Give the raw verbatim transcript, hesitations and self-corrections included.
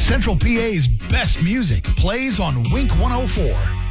Central P A's best music plays on Wink one oh four.